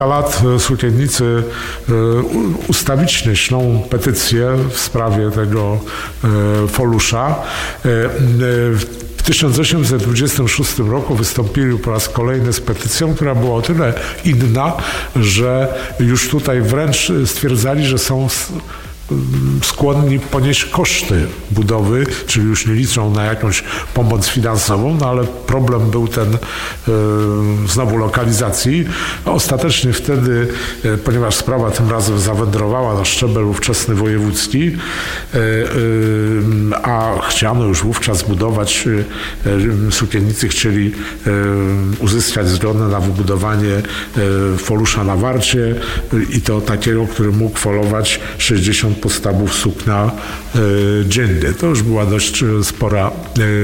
lat sukiennicy ustawić śmieszną petycję w sprawie tego Folusza. W 1826 roku wystąpili po raz kolejny z petycją, która była o tyle inna, że już tutaj wręcz stwierdzali, że są skłonni ponieść koszty budowy, czyli już nie liczą na jakąś pomoc finansową, no ale problem był ten znowu lokalizacji. Ostatecznie wtedy, ponieważ sprawa tym razem zawędrowała na szczebel ówczesny wojewódzki, a chciano już wówczas budować, sukiennicy chcieli uzyskać zgodę na wybudowanie Folusza na Warcie i to takiego, który mógł folować 60 podstawów sukna dziennie. To już była dość spora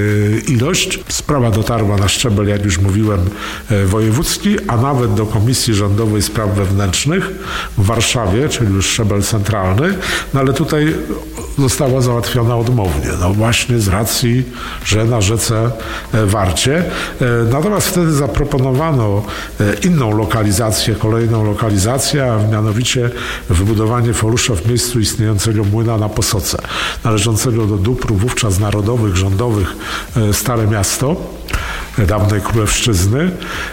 ilość. Sprawa dotarła na szczebel, jak już mówiłem, wojewódzki, a nawet do Komisji Rządowej Spraw Wewnętrznych w Warszawie, czyli już szczebel centralny, no ale tutaj została załatwiona odmownie. No właśnie z racji, że na rzece Warcie. Natomiast wtedy zaproponowano inną lokalizację, kolejną lokalizację, a mianowicie wybudowanie Folusza w miejscu istniejącego młyna na Posoce, należącego do dóbr wówczas narodowych, rządowych Stare Miasto, dawnej Królewszczyzny,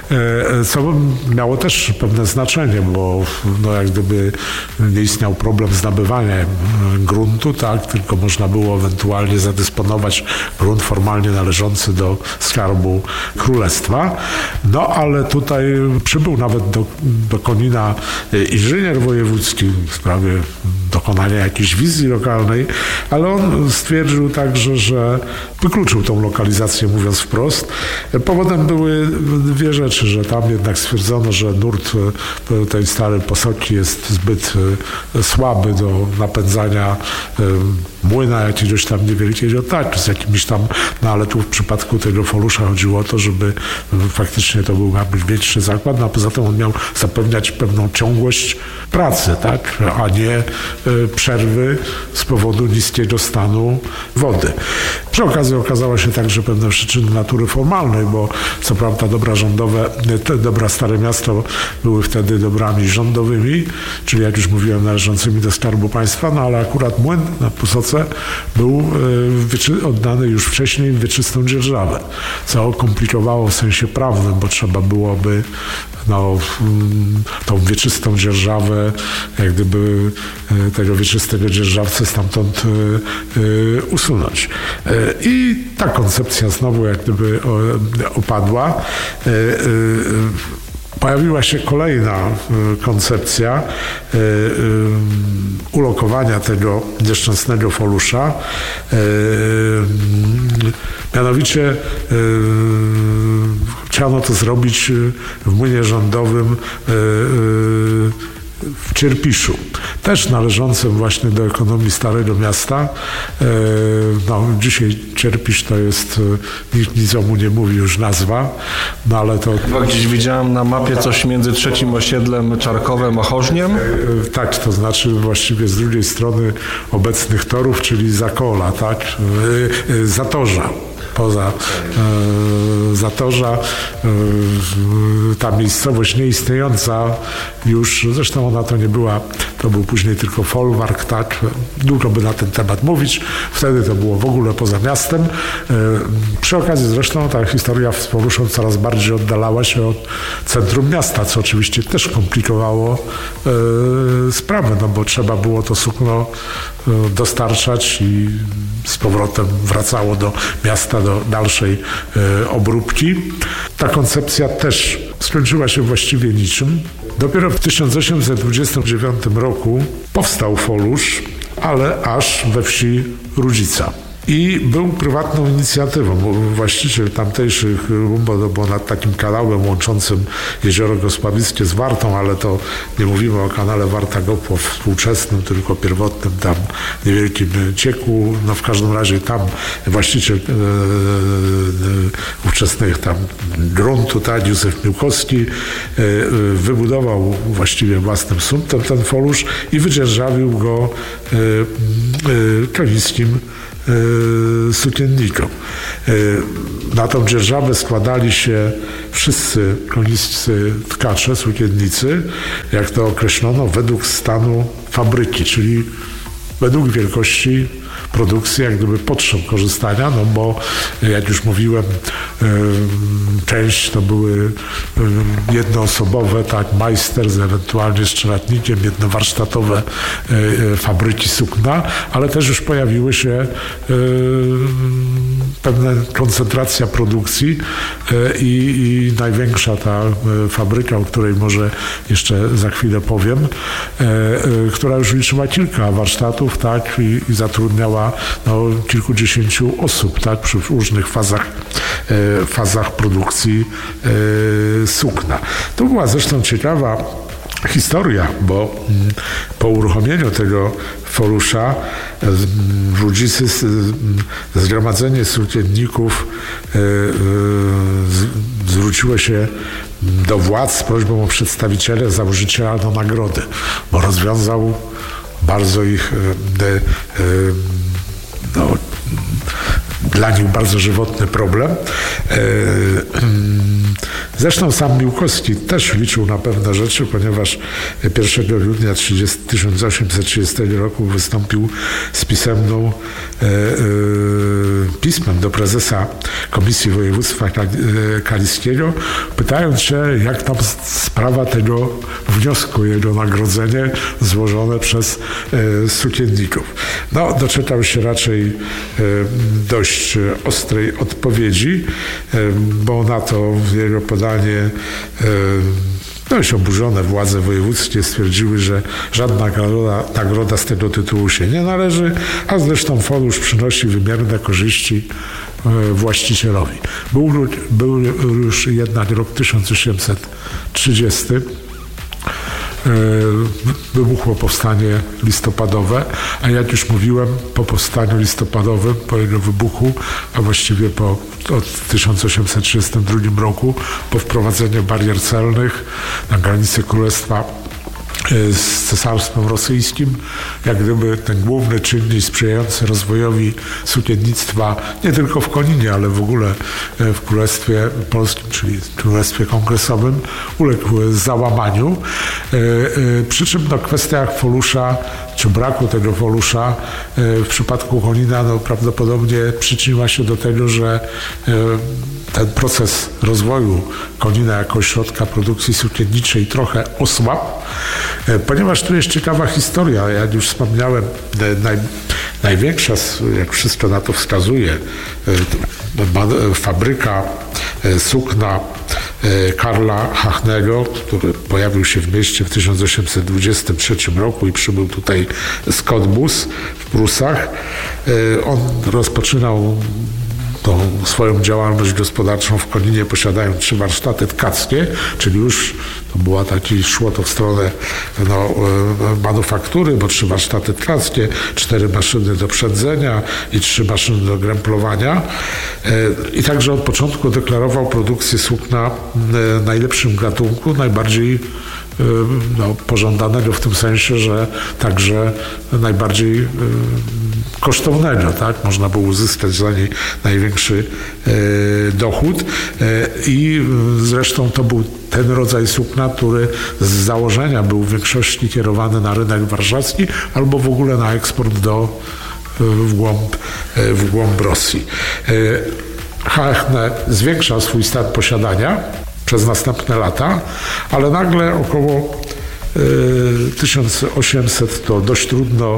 co miało też pewne znaczenie, bo no jak gdyby nie istniał problem z nabywaniem gruntu, tak, tylko można było ewentualnie zadysponować grunt formalnie należący do Skarbu Królestwa. No ale tutaj przybył nawet do Konina inżynier wojewódzki w sprawie dokonania jakiejś wizji lokalnej, ale on stwierdził także, że wykluczył tą lokalizację, mówiąc wprost. Powodem były dwie rzeczy, że tam jednak stwierdzono, że nurt tej starej Posoki jest zbyt słaby do napędzania młyna jakiegoś tam niewielkiego, tak, z jakimiś tam, no ale tu w przypadku tego Folusza chodziło o to, żeby faktycznie to był być większy zakład, no a poza tym on miał zapewniać pewną ciągłość pracy, tak, a nie przerwy z powodu niskiego stanu wody. Przy okazji okazało się także pewne przyczyny natury formalnej, bo co prawda dobra rządowe, dobra Stare Miasto były wtedy dobrami rządowymi, czyli jak już mówiłem, należącymi do Skarbu Państwa, no ale akurat młyn na Posoce był oddany już wcześniej w wieczystą dzierżawę, co komplikowało w sensie prawnym, bo trzeba byłoby tą wieczystą dzierżawę, jak gdyby tego wieczystego dzierżawcę stamtąd usunąć. I ta koncepcja znowu jak gdyby opadła. Pojawiła się kolejna koncepcja ulokowania tego nieszczęsnego Folusza. Mianowicie chciano to zrobić w młynie rządowym w Cierpiszu, też należącym właśnie do ekonomii Starego Miasta. No, dzisiaj Cierpisz to jest, nikt nic o mu nie mówi, już nazwa, no ale to... Chyba gdzieś widziałem na mapie coś między trzecim osiedlem Czarkowem a Chorzniem? Tak, to znaczy właściwie z drugiej strony obecnych torów, czyli Zakola, tak, Zatorza. Poza Zatorza, ta miejscowość nieistniejąca już, zresztą ona to nie była, to był później tylko folwark, tak, długo by na ten temat mówić, wtedy to było w ogóle poza miastem. Przy okazji zresztą ta historia z Foruszem coraz bardziej oddalała się od centrum miasta, co oczywiście też komplikowało sprawę, no bo trzeba było to sukno dostarczać i z powrotem wracało do miasta, do dalszej obróbki. Ta koncepcja też skończyła się właściwie niczym. Dopiero w 1829 roku powstał Folusz, ale aż we wsi Rudzica. I był prywatną inicjatywą. Właściciel tamtejszych, bo nad takim kanałem łączącym Jezioro Gosławickie z Wartą, ale to nie mówimy o kanale Warta-Gopłow współczesnym, tylko pierwotnym tam niewielkim cieku. No w każdym razie tam właściciel ówczesnych tam gruntu, tak, Józef Miłkowski, wybudował właściwie własnym sumptem ten Folusz i wydzierżawił go konińskim sukiennikom. Na tą dzierżawę składali się wszyscy koniccy tkacze, sukiennicy, jak to określono, według stanu fabryki, czyli według wielkości produkcji, jak gdyby potrzeb korzystania, no bo jak już mówiłem, część to były jednoosobowe, tak, majster z ewentualnie strzelatnikiem, jednowarsztatowe fabryki sukna, ale też już pojawiły się pewna koncentracja produkcji i największa ta fabryka, o której może jeszcze za chwilę powiem, która już liczyła kilka warsztatów, tak, i zatrudniała kilkudziesięciu osób, tak, przy różnych fazach produkcji sukna. To była zresztą ciekawa historia, bo po uruchomieniu tego Folusza w Rudzicy zgromadzenie sukienników zwróciło się do władz z prośbą o przedstawiciela założyciela do nagrody, bo rozwiązał bardzo ich dla nich bardzo żywotny problem. Zresztą sam Miłkowski też liczył na pewne rzeczy, ponieważ 1 grudnia 1830 roku wystąpił z pismem do prezesa Komisji Województwa Kaliskiego, pytając się, jak tam sprawa tego wniosku o jego nagrodzenie złożone przez sukienników. No, doczekał się raczej dość ostrej odpowiedzi, bo na to jego podanie dość oburzone władze wojewódzkie stwierdziły, że żadna nagroda z tego tytułu się nie należy, a zresztą Folusz przynosi wymierne korzyści właścicielowi. Był już jednak rok 1830. Wybuchło powstanie listopadowe, a jak już mówiłem, po powstaniu listopadowym, po jego wybuchu, a właściwie od 1832 roku, po wprowadzeniu barier celnych na granicy Królestwa z Cesarstwem Rosyjskim, jak gdyby ten główny czynnik sprzyjający rozwojowi sukiennictwa nie tylko w Koninie, ale w ogóle w Królestwie Polskim, czyli w Królestwie Kongresowym, uległ załamaniu. Przy czym kwestia Folusza, czy braku tego Folusza w przypadku Konina prawdopodobnie przyczyniła się do tego, że ten proces rozwoju Konina jako ośrodka produkcji sukienniczej trochę osłabł, ponieważ tu jest ciekawa historia. Jak już wspomniałem, największa, jak wszystko na to wskazuje, fabryka sukna Karla Hachnego, który pojawił się w mieście w 1823 roku i przybył tutaj z Cottbus w Prusach. On rozpoczynał tą swoją działalność gospodarczą w Koninie, posiadają 3 warsztaty tkackie, czyli już szło to w stronę manufaktury, bo 3 warsztaty tkackie, 4 maszyny do przędzenia i 3 maszyny do gręplowania. I także od początku deklarował produkcję sukna najlepszym gatunku, najbardziej pożądanego w tym sensie, że także najbardziej kosztownego, tak? Można było uzyskać za niej największy dochód i zresztą to był ten rodzaj sukna, który z założenia był w większości kierowany na rynek warszawski albo w ogóle na eksport w głąb Rosji. Hachne zwiększał swój stan posiadania przez następne lata, ale nagle około 1800 to dość trudno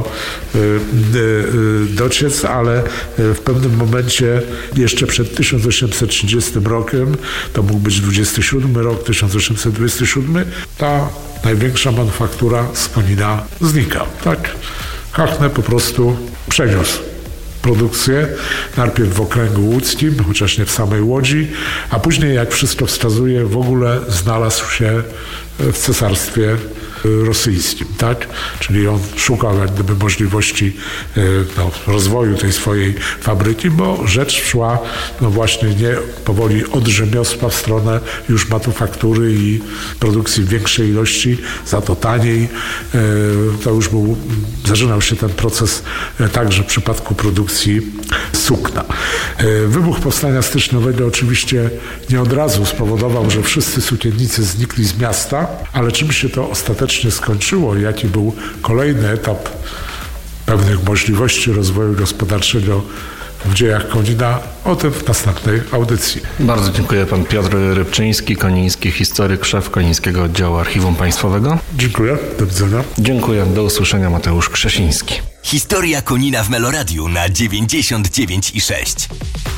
dociec, ale w pewnym momencie jeszcze przed 1830 rokiem, to mógł być 27 rok, 1827, ta największa manufaktura z Konina znika. Tak? Hachne po prostu przeniósł produkcję, najpierw w okręgu łódzkim, chociaż nie w samej Łodzi, a później, jak wszystko wskazuje, w ogóle znalazł się w Cesarstwie Rosyjskim, tak? Czyli on szukał jak gdyby możliwości rozwoju tej swojej fabryki, bo rzecz szła właśnie nie powoli od rzemiosła w stronę już manufaktury i produkcji w większej ilości, za to taniej. To już zaczynał się ten proces także w przypadku produkcji sukna. Wybuch powstania styczniowego oczywiście nie od razu spowodował, że wszyscy sukiennicy znikli z miasta, ale czym się to ostatecznie skończyło i jaki był kolejny etap pewnych możliwości rozwoju gospodarczego w dziejach Konina, o tym w następnej audycji. Bardzo dziękuję. Pan Piotr Rybczyński, koniński historyk, szef Konińskiego Oddziału Archiwum Państwowego. Dziękuję, do widzenia. Dziękuję, do usłyszenia. Mateusz Krzesiński. Historia Konina w Meloradiu na 99,6.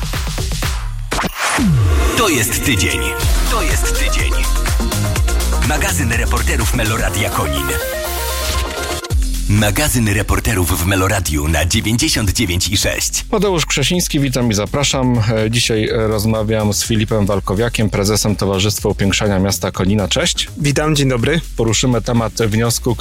To jest tydzień. To jest tydzień. Magazyn reporterów Meloradia Konin. Magazyn reporterów w Meloradiu na 99,6. Mateusz Krzesiński, witam i zapraszam. Dzisiaj rozmawiam z Filipem Walkowiakiem, prezesem Towarzystwa Upiększania Miasta Konina. Cześć. Witam, dzień dobry. Poruszymy temat projektu,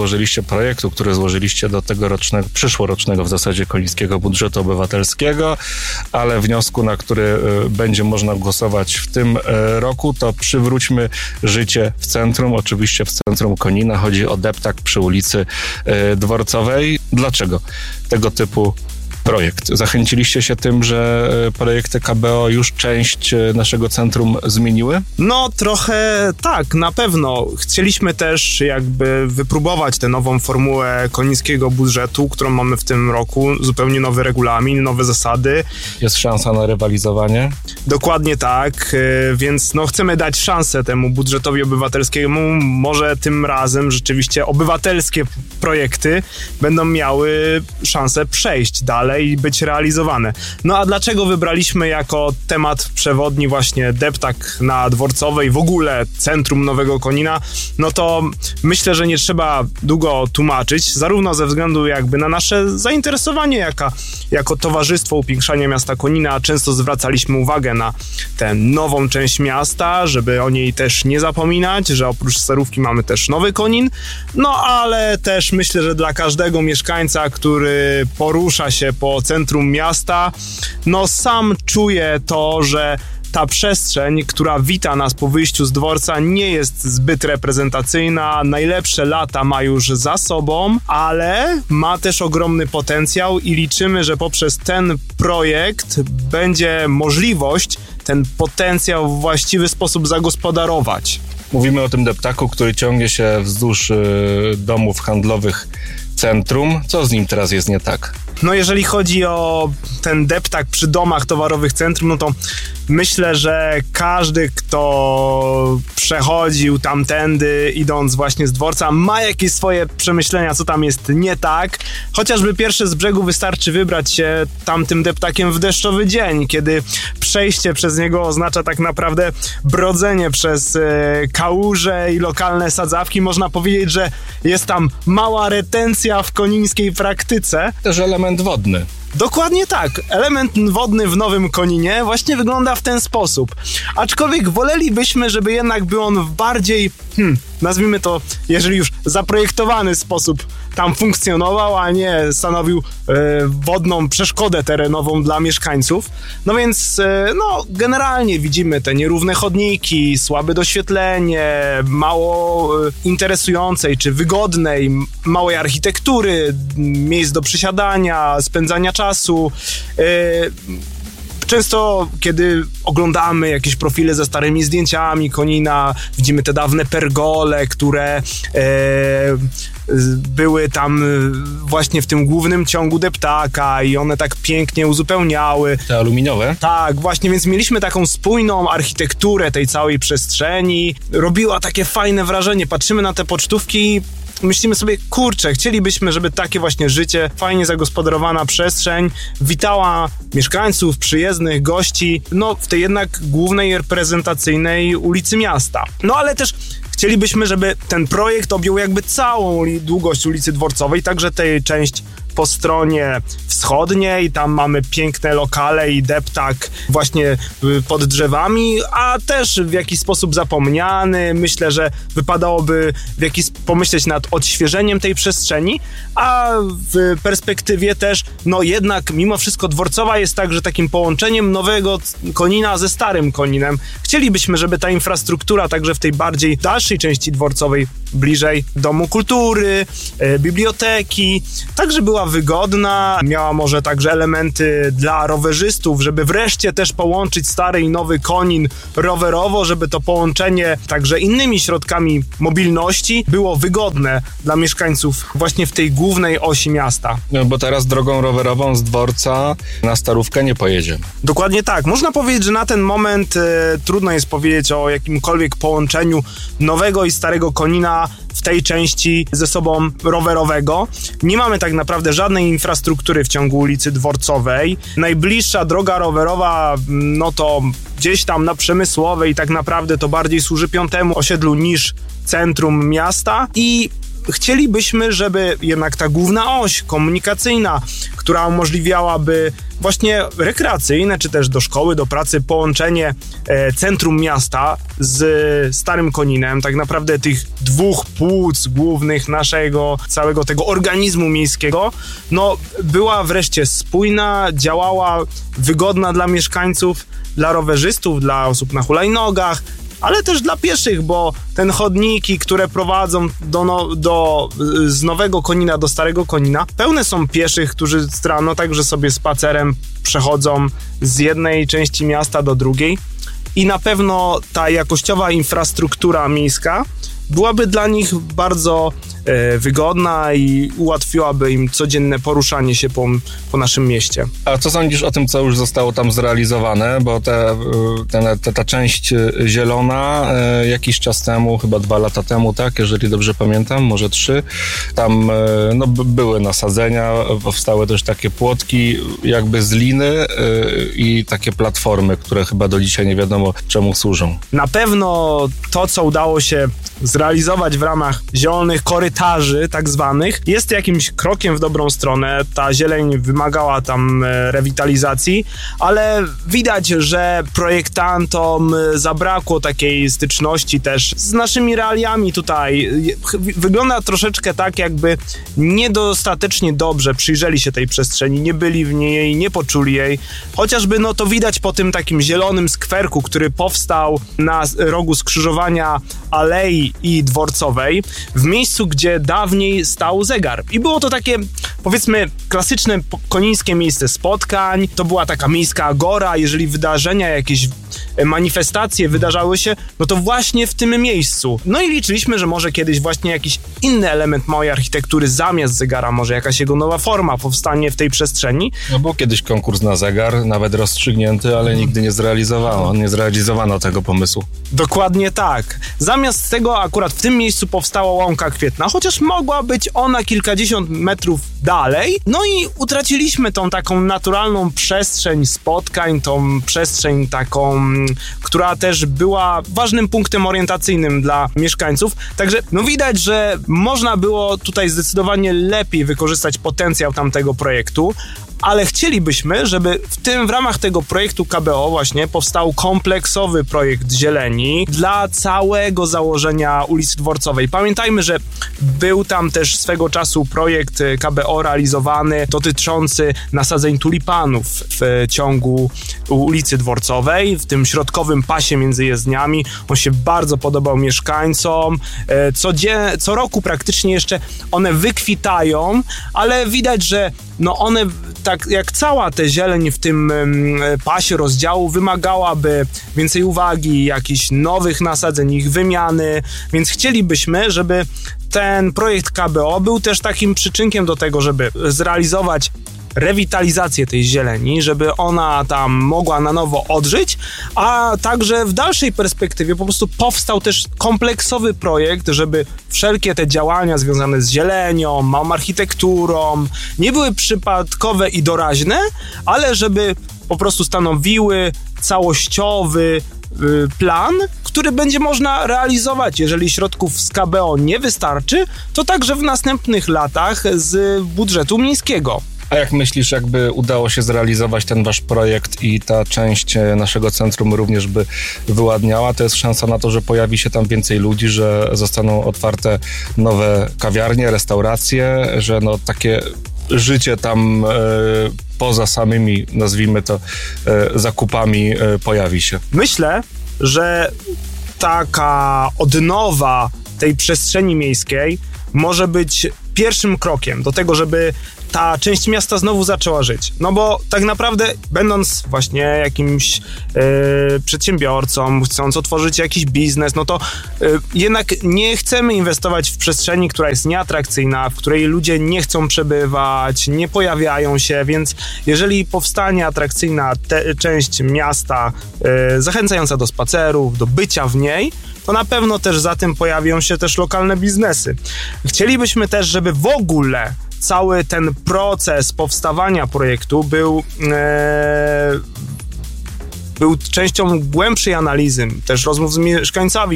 który złożyliście do tegorocznego, przyszłorocznego w zasadzie konińskiego budżetu obywatelskiego, ale wniosku, na który będzie można głosować w tym roku, to przywróćmy życie w centrum, oczywiście w centrum Konina. Chodzi o deptak przy ulicy Dworcowej. Dlaczego tego typu projekt? Zachęciliście się tym, że projekty KBO już część naszego centrum zmieniły? No trochę tak, na pewno. Chcieliśmy też jakby wypróbować tę nową formułę konińskiego budżetu, którą mamy w tym roku. Zupełnie nowy regulamin, nowe zasady. Jest szansa na rywalizowanie? Dokładnie tak, więc chcemy dać szansę temu budżetowi obywatelskiemu. Może tym razem rzeczywiście obywatelskie projekty będą miały szansę przejść dalej i być realizowane. No a dlaczego wybraliśmy jako temat przewodni właśnie deptak na Dworcowej, w ogóle centrum Nowego Konina? No to myślę, że nie trzeba długo tłumaczyć, zarówno ze względu jakby na nasze zainteresowanie jako Towarzystwo Upiększania Miasta Konina. Często zwracaliśmy uwagę na tę nową część miasta, żeby o niej też nie zapominać, że oprócz Starówki mamy też Nowy Konin, no ale też myślę, że dla każdego mieszkańca, który porusza się po centrum miasta, sam czuje to, że ta przestrzeń, która wita nas po wyjściu z dworca, nie jest zbyt reprezentacyjna. Najlepsze lata ma już za sobą, ale ma też ogromny potencjał i liczymy, że poprzez ten projekt będzie możliwość ten potencjał w właściwy sposób zagospodarować. Mówimy o tym deptaku, który ciągnie się wzdłuż domów handlowych centrum. Co z nim teraz jest nie tak? Jeżeli chodzi o ten deptak przy domach towarowych centrum, to myślę, że każdy, kto przechodził tamtędy, idąc właśnie z dworca, ma jakieś swoje przemyślenia, co tam jest nie tak. Chociażby pierwsze z brzegu wystarczy wybrać się tamtym deptakiem w deszczowy dzień, kiedy przejście przez niego oznacza tak naprawdę brodzenie przez kałuże i lokalne sadzawki. Można powiedzieć, że jest tam mała retencja w konińskiej praktyce. Też element wodny. Dokładnie tak. Element wodny w Nowym Koninie właśnie wygląda w ten sposób. Aczkolwiek wolelibyśmy, żeby jednak był on w bardziej, nazwijmy to, jeżeli już zaprojektowany sposób tam funkcjonował, a nie stanowił wodną przeszkodę terenową dla mieszkańców. Więc generalnie widzimy te nierówne chodniki, słabe doświetlenie, mało interesującej czy wygodnej, małej architektury, miejsc do przysiadania, spędzania czasu. Często, kiedy oglądamy jakieś profile ze starymi zdjęciami Konina, widzimy te dawne pergole, które były tam właśnie w tym głównym ciągu deptaka i one tak pięknie uzupełniały. Te aluminiowe? Tak, właśnie, więc mieliśmy taką spójną architekturę tej całej przestrzeni. Robiła takie fajne wrażenie. Patrzymy na te pocztówki, myślimy sobie, kurczę, chcielibyśmy, żeby takie właśnie życie, fajnie zagospodarowana przestrzeń witała mieszkańców, przyjezdnych, gości, w tej jednak głównej reprezentacyjnej ulicy miasta. Ale też chcielibyśmy, żeby ten projekt objął jakby całą długość ulicy Dworcowej, także tę część po stronie wschodniej, tam mamy piękne lokale i deptak właśnie pod drzewami, a też w jakiś sposób zapomniany. Myślę, że wypadałoby pomyśleć nad odświeżeniem tej przestrzeni, a w perspektywie też, no jednak mimo wszystko Dworcowa jest także takim połączeniem Nowego Konina ze Starym Koninem. Chcielibyśmy, żeby ta infrastruktura także w tej bardziej dalszej części Dworcowej, bliżej Domu Kultury, biblioteki, także była wygodna, miała może także elementy dla rowerzystów, żeby wreszcie też połączyć Stary i Nowy Konin rowerowo, żeby to połączenie także innymi środkami mobilności było wygodne dla mieszkańców właśnie w tej głównej osi miasta. No, bo teraz drogą rowerową z Dworca na Starówkę nie pojedziemy. Dokładnie tak. Można powiedzieć, że na ten moment trudno jest powiedzieć o jakimkolwiek połączeniu Nowego i Starego Konina w tej części ze sobą rowerowego. Nie mamy tak naprawdę żadnej infrastruktury w ciągu ulicy Dworcowej. Najbliższa droga rowerowa, no to gdzieś tam na Przemysłowej, tak naprawdę to bardziej służy piątemu osiedlu niż centrum miasta i chcielibyśmy, żeby jednak ta główna oś komunikacyjna, która umożliwiałaby właśnie rekreacyjne, czy też do szkoły, do pracy, połączenie centrum miasta z Starym Koninem, tak naprawdę tych dwóch płuc głównych naszego całego tego organizmu miejskiego, no była wreszcie spójna, działała, wygodna dla mieszkańców, dla rowerzystów, dla osób na hulajnogach, ale też dla pieszych, bo te chodniki, które prowadzą z Nowego Konina do Starego Konina, pełne są pieszych, którzy rano także sobie spacerem przechodzą z jednej części miasta do drugiej i na pewno ta jakościowa infrastruktura miejska byłaby dla nich bardzo wygodna i ułatwiłaby im codzienne poruszanie się po naszym mieście. A co sądzisz o tym, co już zostało tam zrealizowane? Bo ta część zielona jakiś czas temu, chyba 2 lata temu, tak, jeżeli dobrze pamiętam, może 3, tam no, były nasadzenia, powstały też takie płotki jakby z liny i takie platformy, które chyba do dzisiaj nie wiadomo czemu służą. Na pewno to, co udało się zrealizować w ramach zielonych korytarzy tak zwanych, jest jakimś krokiem w dobrą stronę. Ta zieleń wymagała tam rewitalizacji, ale widać, że projektantom zabrakło takiej styczności też z naszymi realiami tutaj. Wygląda troszeczkę tak, jakby niedostatecznie dobrze przyjrzeli się tej przestrzeni, nie byli w niej, nie poczuli jej. Chociażby no to widać po tym takim zielonym skwerku, który powstał na rogu skrzyżowania Alei i Dworcowej, w miejscu, gdzie dawniej stał zegar. I było to takie, powiedzmy, klasyczne konińskie miejsce spotkań, to była taka miejska agora, jeżeli wydarzenia, jakieś manifestacje wydarzały się, no to właśnie w tym miejscu. No i liczyliśmy, że może kiedyś właśnie jakiś inny element małej architektury zamiast zegara, może jakaś jego nowa forma powstanie w tej przestrzeni. No był kiedyś konkurs na zegar, nawet rozstrzygnięty, ale nigdy nie zrealizowano tego pomysłu. Dokładnie tak. Zamiast tego akurat w tym miejscu powstała Łąka Kwietna, chociaż mogła być ona kilkadziesiąt metrów dalej. No i utraciliśmy tą taką naturalną przestrzeń spotkań, tą przestrzeń taką, która też była ważnym punktem orientacyjnym dla mieszkańców. Także no widać, że można było tutaj zdecydowanie lepiej wykorzystać potencjał tamtego projektu, ale chcielibyśmy, żeby w ramach tego projektu KBO właśnie powstał kompleksowy projekt zieleni dla całego założenia ulicy Dworcowej. Pamiętajmy, że był tam też swego czasu projekt KBO realizowany dotyczący nasadzeń tulipanów w ciągu ulicy Dworcowej, w tym środkowym pasie między jezdniami. On się bardzo podobał mieszkańcom. Co roku praktycznie jeszcze one wykwitają, ale widać, że no one, tak jak cała ta zieleń w tym pasie rozdziału, wymagałaby więcej uwagi, jakichś nowych nasadzeń, ich wymiany, więc chcielibyśmy, żeby ten projekt KBO był też takim przyczynkiem do tego, żeby zrealizować rewitalizację tej zieleni, żeby ona tam mogła na nowo odżyć, a także w dalszej perspektywie po prostu powstał też kompleksowy projekt, żeby wszelkie te działania związane z zielenią, małą architekturą nie były przypadkowe i doraźne, ale żeby po prostu stanowiły całościowy plan, który będzie można realizować, jeżeli środków z KBO nie wystarczy, to także w następnych latach z budżetu miejskiego. A jak myślisz, jakby udało się zrealizować ten wasz projekt i ta część naszego centrum również by wyładniała, to jest szansa na to, że pojawi się tam więcej ludzi, że zostaną otwarte nowe kawiarnie, restauracje, że no takie życie tam poza samymi, nazwijmy to, zakupami pojawi się. Myślę, że taka odnowa tej przestrzeni miejskiej może być pierwszym krokiem do tego, żeby ta część miasta znowu zaczęła żyć. No bo tak naprawdę, będąc właśnie jakimś przedsiębiorcą, chcąc otworzyć jakiś biznes, no to jednak nie chcemy inwestować w przestrzeni, która jest nieatrakcyjna, w której ludzie nie chcą przebywać, nie pojawiają się, więc jeżeli powstanie atrakcyjna część miasta, zachęcająca do spacerów, do bycia w niej, to na pewno też za tym pojawią się też lokalne biznesy. Chcielibyśmy też, żeby w ogóle cały ten proces powstawania projektu był częścią głębszej analizy, też rozmów z mieszkańcami,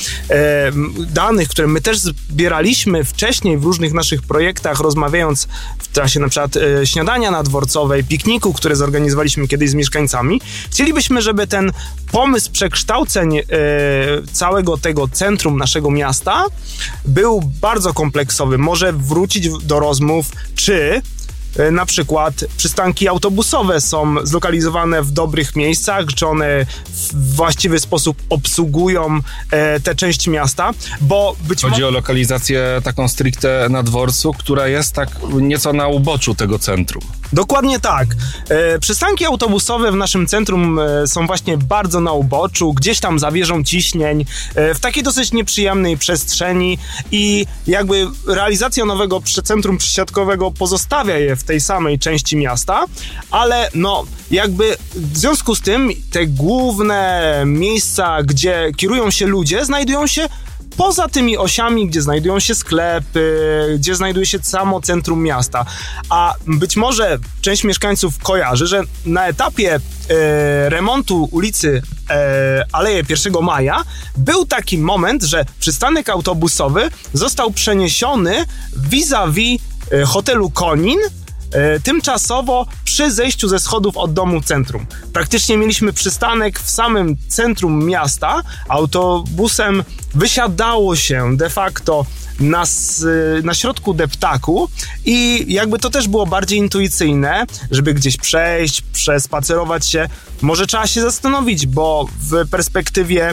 danych, które my też zbieraliśmy wcześniej w różnych naszych projektach, rozmawiając w czasie na przykład śniadania na Dworcowej, pikniku, które zorganizowaliśmy kiedyś z mieszkańcami. Chcielibyśmy, żeby ten pomysł przekształceń całego tego centrum naszego miasta był bardzo kompleksowy. Może wrócić do rozmów, czy na przykład przystanki autobusowe są zlokalizowane w dobrych miejscach, czy one w właściwy sposób obsługują tę część miasta, bo Chodzi o lokalizację taką stricte na dworcu, która jest tak nieco na uboczu tego centrum. Dokładnie tak. Przystanki autobusowe w naszym centrum są właśnie bardzo na uboczu, gdzieś tam za wieżą Ciśnień, w takiej dosyć nieprzyjemnej przestrzeni i jakby realizacja nowego centrum przysiadkowego pozostawia je w tej samej części miasta, ale no jakby w związku z tym te główne miejsca, gdzie kierują się ludzie, znajdują się poza tymi osiami, gdzie znajdują się sklepy, gdzie znajduje się samo centrum miasta. A być może część mieszkańców kojarzy, że na etapie remontu ulicy Aleje 1 Maja był taki moment, że przystanek autobusowy został przeniesiony vis-a-vis hotelu Konin, tymczasowo przy zejściu ze schodów od domu centrum. Praktycznie mieliśmy przystanek w samym centrum miasta. Autobusem wysiadało się de facto na środku deptaku i jakby to też było bardziej intuicyjne, żeby gdzieś przejść, przespacerować się. Może trzeba się zastanowić, bo w perspektywie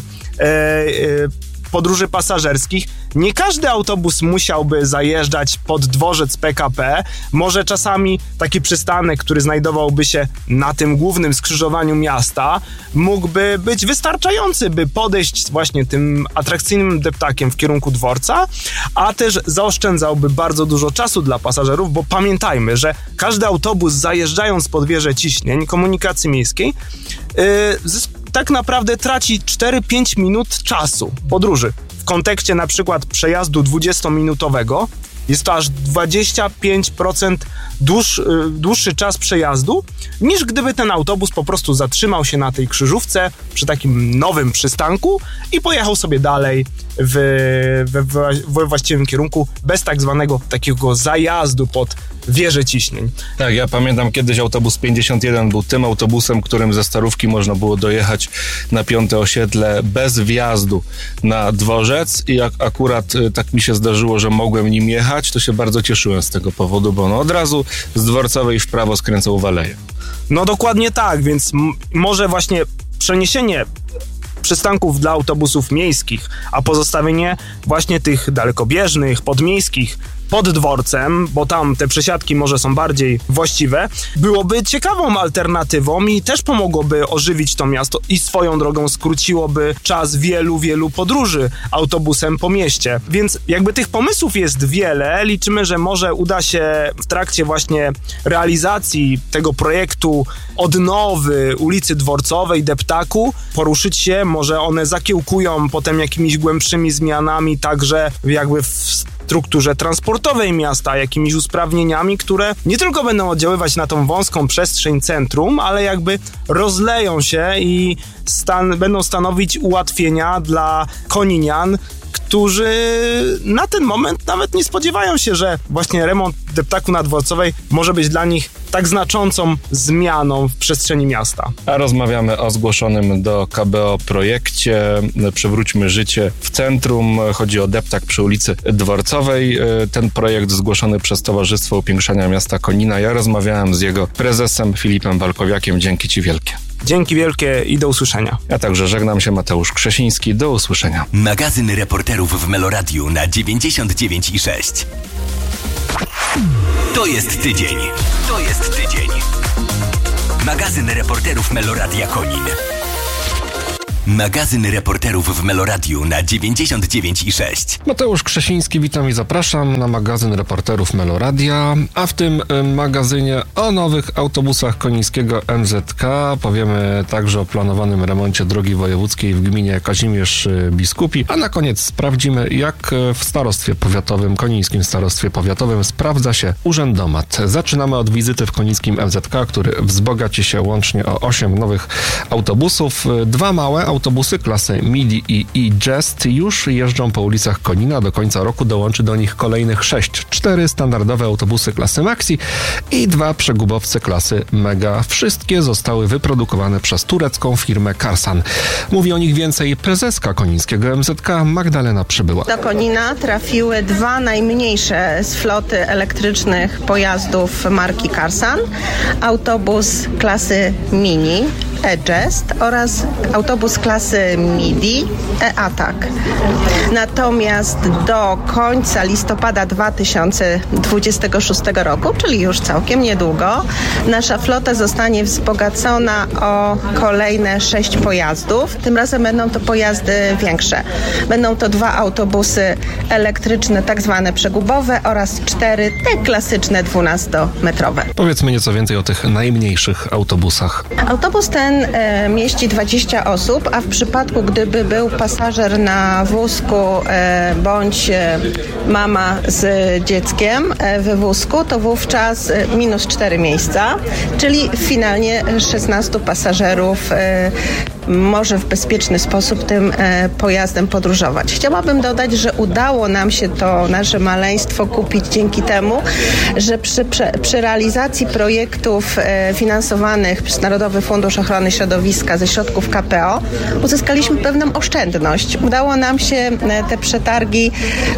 podróży pasażerskich nie każdy autobus musiałby zajeżdżać pod dworzec PKP. Może czasami taki przystanek, który znajdowałby się na tym głównym skrzyżowaniu miasta, mógłby być wystarczający, by podejść właśnie tym atrakcyjnym deptakiem w kierunku dworca, a też zaoszczędzałby bardzo dużo czasu dla pasażerów, bo pamiętajmy, że każdy autobus zajeżdżając pod wieżę Ciśnień komunikacji miejskiej tak naprawdę traci 4-5 minut czasu podróży. W kontekście na przykład przejazdu 20-minutowego jest to aż 25% dłuższy czas przejazdu, niż gdyby ten autobus po prostu zatrzymał się na tej krzyżówce przy takim nowym przystanku i pojechał sobie dalej we właściwym kierunku, bez tak zwanego takiego zajazdu pod wieżę Ciśnień. Tak, ja pamiętam kiedyś autobus 51 był tym autobusem, którym ze Starówki można było dojechać na 5. osiedle bez wjazdu na dworzec i jak akurat tak mi się zdarzyło, że mogłem nim jechać, to się bardzo cieszyłem z tego powodu, bo on od razu z Dworcowej w prawo skręcał w aleję. No dokładnie tak, więc może właśnie przeniesienie przystanków dla autobusów miejskich, a pozostawienie właśnie tych dalekobieżnych, podmiejskich pod dworcem, bo tam te przesiadki może są bardziej właściwe, byłoby ciekawą alternatywą i też pomogłoby ożywić to miasto i swoją drogą skróciłoby czas wielu podróży autobusem po mieście. Więc jakby tych pomysłów jest wiele, liczymy, że może uda się w trakcie właśnie realizacji tego projektu odnowy ulicy Dworcowej, deptaku, poruszyć się, może one zakiełkują potem jakimiś głębszymi zmianami, także jakby w infrastrukturze transportowej miasta, jakimiś usprawnieniami, które nie tylko będą oddziaływać na tą wąską przestrzeń centrum, ale jakby rozleją się i będą stanowić ułatwienia dla koninian, którzy na ten moment nawet nie spodziewają się, że właśnie remont deptaku na Dworcowej może być dla nich tak znaczącą zmianą w przestrzeni miasta. A rozmawiamy o zgłoszonym do KBO projekcie Przywróćmy życie w centrum. Chodzi o deptak przy ulicy Dworcowej. Ten projekt zgłoszony przez Towarzystwo Upiększania Miasta Konina. Ja rozmawiałem z jego prezesem Filipem Walkowiakiem. Dzięki Ci wielkie. Dzięki wielkie i do usłyszenia. Ja także żegnam się, Mateusz Krzesiński. Do usłyszenia. Magazyn reporterów w Meloradiu na 99,6. To jest tydzień. To jest tydzień. Magazyn reporterów Meloradia Konin. Magazyn reporterów w Meloradiu na 99,6. Mateusz Krzesiński, witam i zapraszam na magazyn reporterów Meloradia, a w tym magazynie o nowych autobusach konińskiego MZK. Powiemy także o planowanym remoncie drogi wojewódzkiej w gminie Kazimierz Biskupi, a na koniec sprawdzimy, jak w starostwie powiatowym, konińskim starostwie powiatowym sprawdza się urzędomat. Zaczynamy od wizyty w konińskim MZK, który wzbogaci się łącznie o 8 nowych autobusów. 2 małe autobusy klasy Midi i E-Jest już jeżdżą po ulicach Konina. Do końca roku dołączy do nich kolejnych 6. 4 standardowe autobusy klasy Maxi i 2 przegubowce klasy Mega. Wszystkie zostały wyprodukowane przez turecką firmę Karsan. Mówi o nich więcej prezeska konińskiego MZK Magdalena Przybyła. Do Konina trafiły 2 najmniejsze z floty elektrycznych pojazdów marki Karsan. Autobus klasy Mini E-Jest oraz autobus klasy Midi E-Attack. Natomiast do końca listopada 2026 roku, czyli już całkiem niedługo, nasza flota zostanie wzbogacona o kolejne 6 pojazdów. Tym razem będą to pojazdy większe. Będą to 2 autobusy elektryczne, tak zwane przegubowe oraz 4 te klasyczne 12-metrowe. Powiedzmy nieco więcej o tych najmniejszych autobusach. Autobus ten mieści 20 osób, a w przypadku, gdyby był pasażer na wózku bądź mama z dzieckiem w wózku, to wówczas minus 4 miejsca, czyli finalnie 16 pasażerów może w bezpieczny sposób tym pojazdem podróżować. Chciałabym dodać, że udało nam się to nasze maleństwo kupić dzięki temu, że przy realizacji projektów finansowanych przez Narodowy Fundusz Ochrony Środowiska ze środków KPO uzyskaliśmy pewną oszczędność. Udało nam się te przetargi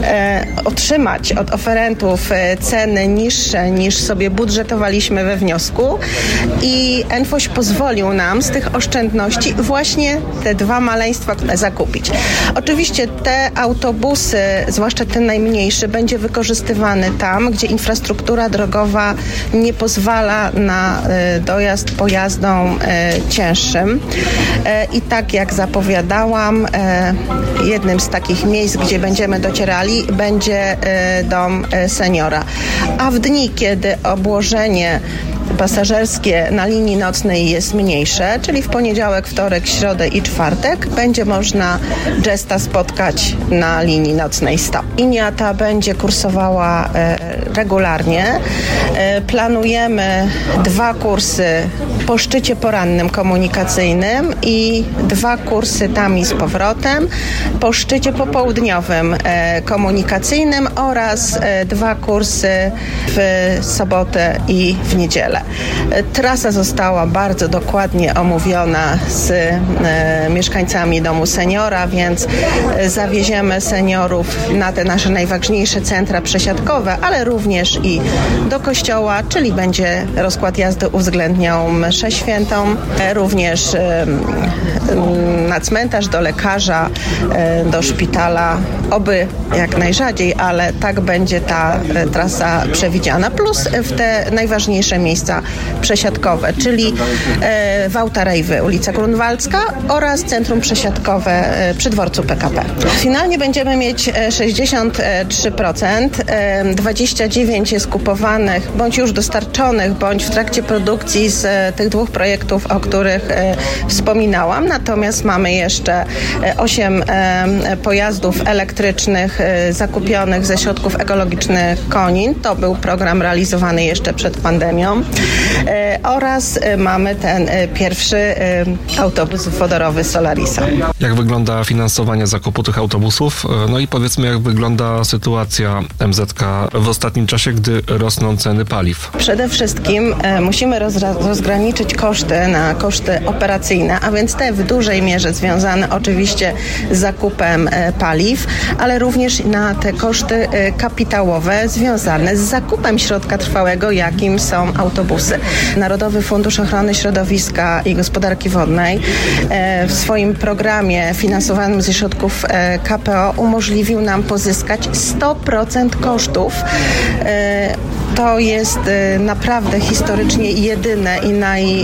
otrzymać od oferentów ceny niższe niż sobie budżetowaliśmy we wniosku i NFOŚ pozwolił nam z tych oszczędności właśnie te 2 maleństwa zakupić. Oczywiście te autobusy, zwłaszcza ten najmniejszy, będzie wykorzystywany tam, gdzie infrastruktura drogowa nie pozwala na dojazd pojazdom cięższym. I tak jak zapowiadałam, jednym z takich miejsc, gdzie będziemy docierali, będzie dom seniora. A w dni, kiedy obłożenie pasażerskie na linii nocnej jest mniejsze, czyli w poniedziałek, wtorek, środę i czwartek, będzie można Jesta spotkać na linii nocnej 100. Linia ta będzie kursowała regularnie. Planujemy 2 kursy po szczycie porannym komunikacyjnym i 2 kursy tam i z powrotem po szczycie popołudniowym komunikacyjnym oraz 2 kursy w sobotę i w niedzielę. Trasa została bardzo dokładnie omówiona z mieszkańcami domu seniora, więc zawieziemy seniorów na te nasze najważniejsze centra przesiadkowe, ale również i do kościoła, czyli będzie rozkład jazdy uwzględniał mszę świętą, również na cmentarz, do lekarza, do szpitala, oby jak najrzadziej, ale tak będzie ta trasa przewidziana, plus w te najważniejsze miejsca miejsca przesiadkowe, czyli Wałta Rejwy, ulica Grunwaldzka oraz centrum przesiadkowe przy dworcu PKP. Finalnie będziemy mieć 63%, 29% jest kupowanych, bądź już dostarczonych, bądź w trakcie produkcji z tych dwóch projektów, o których wspominałam. Natomiast mamy jeszcze 8 pojazdów elektrycznych zakupionych ze środków ekologicznych Konin. To był program realizowany jeszcze przed pandemią. Oraz mamy ten pierwszy autobus wodorowy Solarisa. Jak wygląda finansowanie zakupu tych autobusów? No i powiedzmy, jak wygląda sytuacja MZK w ostatnim czasie, gdy rosną ceny paliw? Przede wszystkim musimy rozgraniczyć koszty na koszty operacyjne, a więc te w dużej mierze związane oczywiście z zakupem paliw, ale również na te koszty kapitałowe związane z zakupem środka trwałego, jakim są autobusy. Narodowy Fundusz Ochrony Środowiska i Gospodarki Wodnej w swoim programie finansowanym ze środków KPO umożliwił nam pozyskać 100% kosztów. To jest naprawdę historycznie jedyne i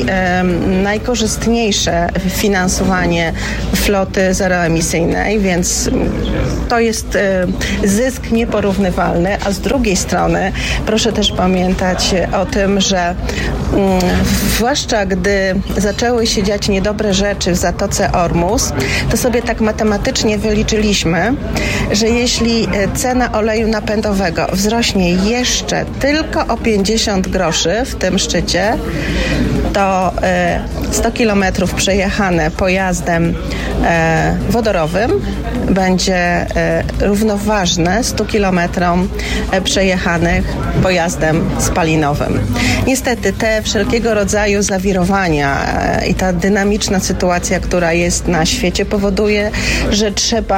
najkorzystniejsze finansowanie floty zeroemisyjnej, więc to jest zysk nieporównywalny, a z drugiej strony proszę też pamiętać o tym, że zwłaszcza gdy zaczęły się dziać niedobre rzeczy w Zatoce Ormus, to sobie tak matematycznie wyliczyliśmy, że jeśli cena oleju napędowego wzrośnie jeszcze tylko o 50 groszy w tym szczycie, to 100 kilometrów przejechane pojazdem wodorowym będzie równoważne 100 kilometrom przejechanych pojazdem spalinowym. Niestety te wszelkiego rodzaju zawirowania i ta dynamiczna sytuacja, która jest na świecie, powoduje, że trzeba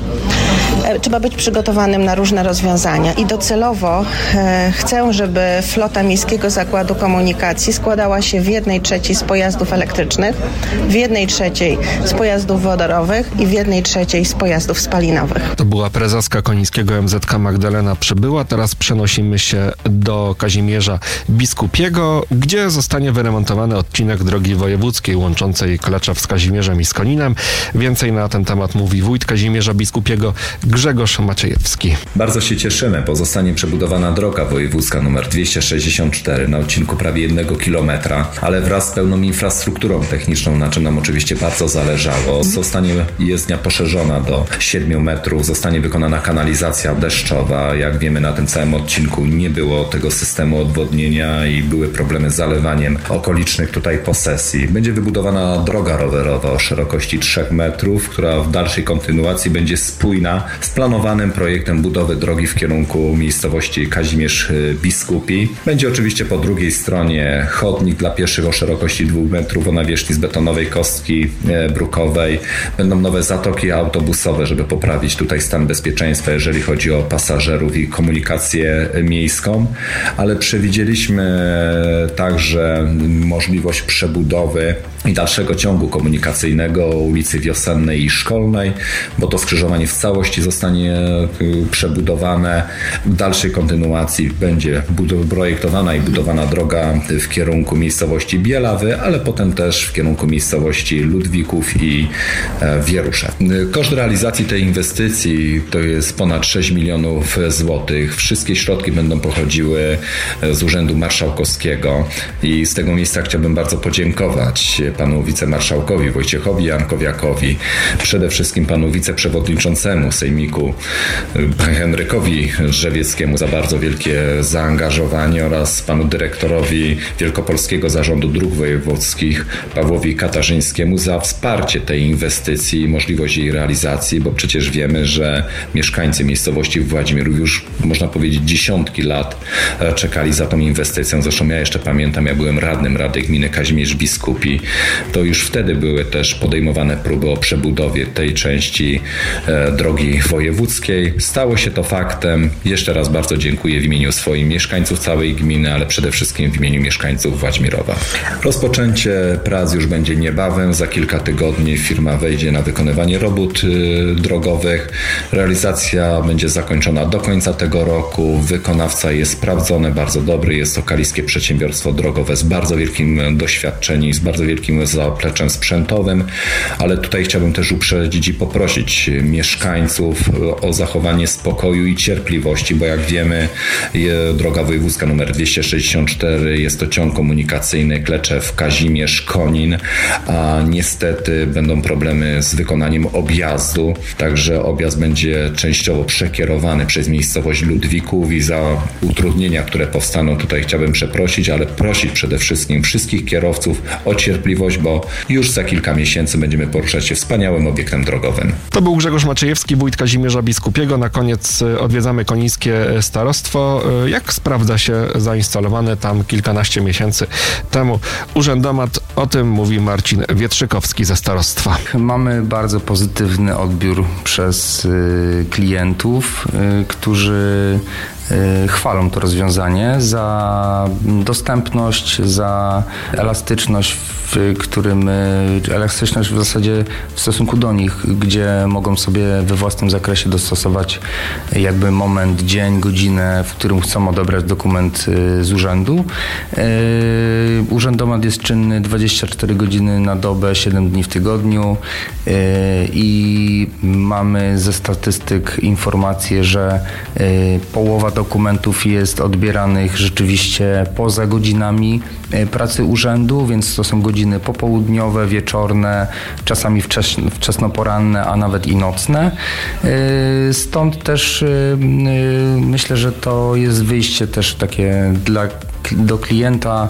być przygotowanym na różne rozwiązania i docelowo chcę, żeby flota Miejskiego Zakładu Komunikacji składała się w 1/3 z pojazdów elektrycznych, w 1/3 z pojazdów wodorowych i w 1/3 z pojazdów spalinowych. To była prezeska konińskiego MZK Magdalena Przybyła. Teraz przenosimy się do Kazimierza Biskupiego, gdzie zostanie wyremontowany odcinek drogi wojewódzkiej łączącej Kleczew z Kazimierzem i z Koninem. Więcej na ten temat mówi wójt Kazimierza Biskupiego Grzegorz Maciejewski. Bardzo się cieszymy, bo zostanie przebudowana droga wojewódzka nr 264 na odcinku prawie 1 kilometra, ale wraz z pełną infrastrukturą techniczną, na czym nam oczywiście bardzo zależało. Zostanie jezdnia poszerzona do 7 metrów, zostanie wykonana kanalizacja deszczowa. Jak wiemy, na tym całym odcinku nie było tego systemu odwodnienia i były problemy z zalewaniem okolicznych tutaj posesji. Będzie wybudowana droga rowerowa o szerokości 3 metrów, która w dalszej kontynuacji będzie spójna z planowanym projektem budowy drogi w kierunku miejscowości Kazimierz Biskupi. Będzie oczywiście po drugiej stronie chodnik dla pieszych o szerokości 2 metrów o nawierzchni z betonowej kostki brukowej. Będą nowe zatoki autobusowe, żeby poprawić tutaj stan bezpieczeństwa, jeżeli chodzi o pasażerów i komunikację miejską, ale przewidzieliśmy także możliwość przebudowy i dalszego ciągu komunikacyjnego ulicy Wiosennej i Szkolnej, bo to skrzyżowanie w całości zostanie przebudowane. W dalszej kontynuacji będzie projektowana i budowana droga w kierunku miejscowości Bielawy, ale potem też w kierunku miejscowości Ludwików i Wieruszew. Koszt realizacji tej inwestycji to jest ponad 6 milionów złotych. Wszystkie środki będą pochodziły z Urzędu Marszałkowskiego i z tego miejsca chciałbym bardzo podziękować panu wicemarszałkowi Wojciechowi Jankowiakowi, przede wszystkim panu wiceprzewodniczącemu Sejmiku Henrykowi Drzewieckiemu za bardzo wielkie zaangażowanie oraz panu dyrektorowi Wielkopolskiego Zarządu Dróg Wojewódzkich Pawłowi Katarzyńskiemu za wsparcie tej inwestycji i możliwość jej realizacji, bo przecież wiemy, że mieszkańcy miejscowości w Władzimiru już można powiedzieć dziesiątki lat czekali za tą inwestycją. Zresztą ja jeszcze pamiętam, ja byłem radnym Rady Gminy Kazimierz Biskupi to już wtedy były też podejmowane próby o przebudowie tej części drogi wojewódzkiej. Stało się to faktem. Jeszcze raz bardzo dziękuję w imieniu swoich mieszkańców całej gminy, ale przede wszystkim w imieniu mieszkańców Właćmirowa. Rozpoczęcie prac już będzie niebawem. Za kilka tygodni firma wejdzie na wykonywanie robót drogowych. Realizacja będzie zakończona do końca tego roku. Wykonawca jest sprawdzony, bardzo dobry. Jest to kaliskie przedsiębiorstwo drogowe z bardzo wielkim doświadczeniem, z bardzo wielkim zapleczem sprzętowym, ale tutaj chciałbym też uprzedzić i poprosić mieszkańców o zachowanie spokoju i cierpliwości, bo jak wiemy, droga wojewódzka nr 264 jest to ciąg komunikacyjny Kleczew-Kazimierz-Konin, a niestety będą problemy z wykonaniem objazdu, także objazd będzie częściowo przekierowany przez miejscowość Ludwików i za utrudnienia, które powstaną, tutaj chciałbym przeprosić, ale prosić przede wszystkim wszystkich kierowców o cierpliwość, bo już za kilka miesięcy będziemy poruszać się wspaniałym obiektem drogowym. To był Grzegorz Maciejewski, wójt Kazimierza Biskupiego. Na koniec odwiedzamy konińskie starostwo. Jak sprawdza się zainstalowany tam kilkanaście miesięcy temu urzędomat? O tym mówi Marcin Wietrzykowski ze starostwa. Mamy bardzo pozytywny odbiór przez klientów, którzy chwalą to rozwiązanie za dostępność, za elastyczność, elastyczność w zasadzie w stosunku do nich, gdzie mogą sobie we własnym zakresie dostosować jakby moment, dzień, godzinę, w którym chcą odebrać dokument z urzędu. Urzędomat jest czynny 24 godziny na dobę, 7 dni w tygodniu i mamy ze statystyk informację, że połowa dokumentów jest odbieranych rzeczywiście poza godzinami pracy urzędu, więc to są godziny popołudniowe, wieczorne, czasami wczesnoporanne, a nawet i nocne. Stąd też myślę, że to jest wyjście też takie do klienta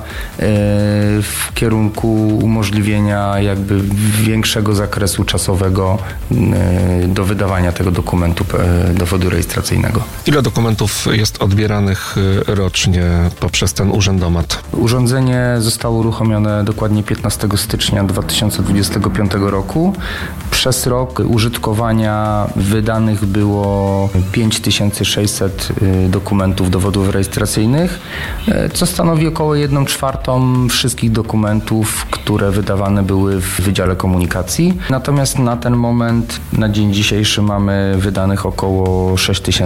w kierunku umożliwienia jakby większego zakresu czasowego do wydawania tego dokumentu, dowodu rejestracyjnego. Ile dokumentów jest odbieranych rocznie poprzez ten urzędomat? Urządzenie zostało uruchomione dokładnie 15 stycznia 2025 roku. Przez rok użytkowania wydanych było 5600 dokumentów dowodów rejestracyjnych, co stanowi około 1/4 wszystkich dokumentów, które wydawane były w Wydziale Komunikacji. Natomiast na ten moment, na dzień dzisiejszy mamy wydanych około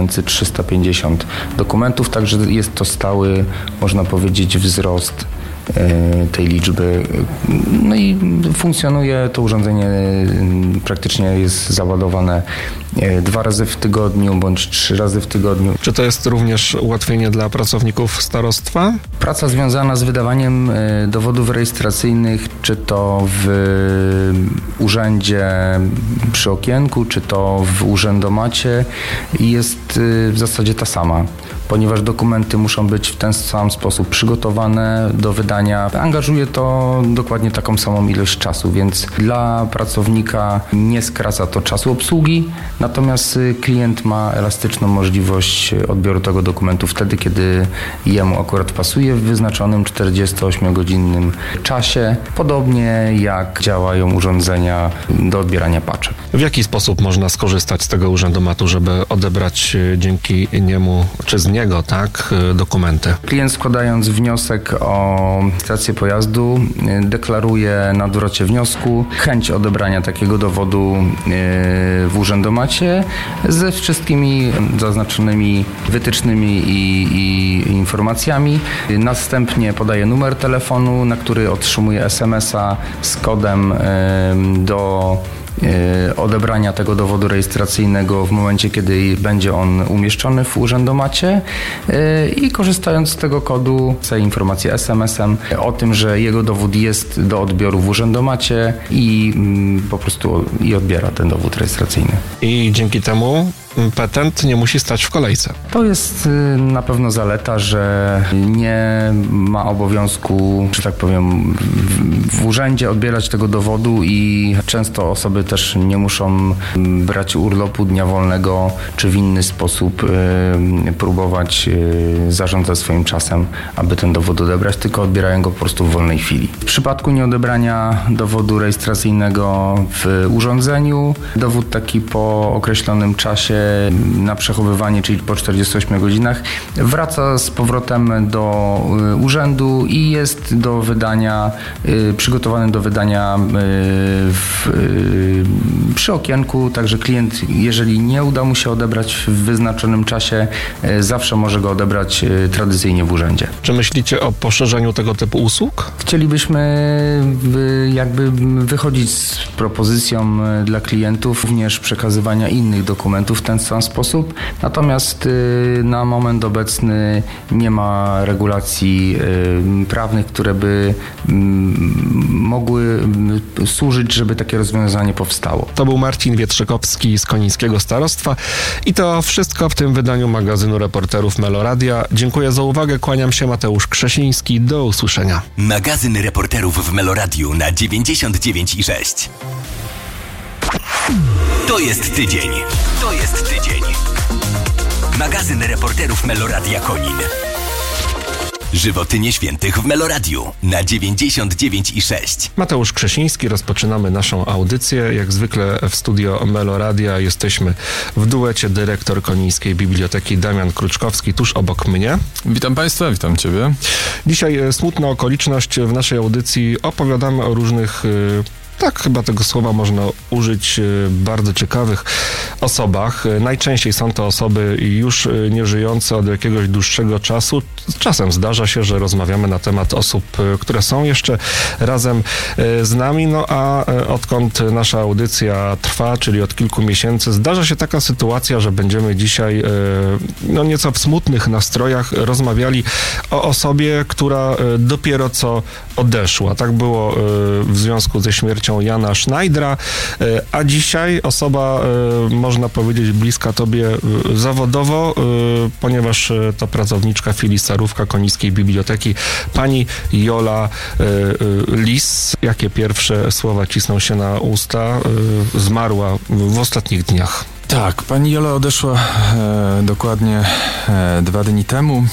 6350 dokumentów, także jest to stały, można powiedzieć, wzrost tej liczby. No i funkcjonuje to urządzenie, praktycznie jest załadowane 2 razy w tygodniu bądź 3 razy w tygodniu. Czy to jest również ułatwienie dla pracowników starostwa? Praca związana z wydawaniem dowodów rejestracyjnych, czy to w urzędzie przy okienku, czy to w urzędomacie, jest w zasadzie ta sama, ponieważ dokumenty muszą być w ten sam sposób przygotowane do wydania. Angażuje to dokładnie taką samą ilość czasu, więc dla pracownika nie skraca to czasu obsługi, natomiast klient ma elastyczną możliwość odbioru tego dokumentu wtedy, kiedy jemu akurat pasuje w wyznaczonym 48-godzinnym czasie, podobnie jak działają urządzenia do odbierania paczek. W jaki sposób można skorzystać z tego urzędomatu, żeby odebrać dzięki niemu, czy z niego, tak, dokumenty? Klient, składając wniosek o rejestrację pojazdu, deklaruje na odwrocie wniosku chęć odebrania takiego dowodu w urzędomacie ze wszystkimi zaznaczonymi wytycznymi i informacjami. Następnie podaje numer telefonu, na który otrzymuje SMS-a z kodem do odebrania tego dowodu rejestracyjnego w momencie, kiedy będzie on umieszczony w urzędomacie i korzystając z tego kodu daje informację SMS-em o tym, że jego dowód jest do odbioru w urzędomacie i po prostu odbiera ten dowód rejestracyjny. I dzięki temu petent nie musi stać w kolejce. To jest na pewno zaleta, że nie ma obowiązku, że tak powiem, w urzędzie odbierać tego dowodu i często osoby też nie muszą brać urlopu, dnia wolnego, czy w inny sposób próbować zarządzać swoim czasem, aby ten dowód odebrać, tylko odbierają go po prostu w wolnej chwili. W przypadku nieodebrania dowodu rejestracyjnego w urządzeniu, dowód taki po określonym czasie na przechowywanie, czyli po 48 godzinach, wraca z powrotem do urzędu i jest do wydania, przygotowany do wydania przy okienku, także klient, jeżeli nie uda mu się odebrać w wyznaczonym czasie, zawsze może go odebrać tradycyjnie w urzędzie. Czy myślicie o poszerzeniu tego typu usług? Chcielibyśmy jakby wychodzić z propozycją dla klientów również przekazywania innych dokumentów w ten sam sposób, natomiast na moment obecny nie ma regulacji prawnych, które by mogły służyć, żeby takie rozwiązanie powstało. To był Marcin Wietrzykowski z Konińskiego Starostwa i to wszystko w tym wydaniu magazynu Reporterów Meloradia. Dziękuję za uwagę, kłaniam się, Mateusz Krzesiński, do usłyszenia. Magazyn Reporterów w Meloradiu na 99,6. To jest tydzień. To jest tydzień. Magazyn Reporterów Meloradia Konin. Żywoty nieświętych w Meloradiu na 99,6. Mateusz Krzesiński, rozpoczynamy naszą audycję. Jak zwykle w studio Meloradia jesteśmy w duecie dyrektor Konińskiej Biblioteki Damian Kruczkowski tuż obok mnie. Witam Państwa, witam Ciebie. Dzisiaj smutna okoliczność w naszej audycji. Opowiadamy o różnych tak chyba tego słowa można użyć, bardzo ciekawych osobach. Najczęściej są to osoby już nieżyjące od jakiegoś dłuższego czasu. Czasem zdarza się, że rozmawiamy na temat osób, które są jeszcze razem z nami, no a odkąd nasza audycja trwa, czyli od kilku miesięcy, zdarza się taka sytuacja, że będziemy dzisiaj no nieco w smutnych nastrojach rozmawiali o osobie, która dopiero co odeszła. Tak było w związku ze śmiercią Jana Schneidera, a dzisiaj osoba, można powiedzieć, bliska Tobie zawodowo, ponieważ to pracowniczka filii Starówka Konińskiej Biblioteki, pani Jola Lis. Jakie pierwsze słowa cisną się na usta? Zmarła w ostatnich dniach. Tak, pani Jola odeszła dokładnie 2 dni temu.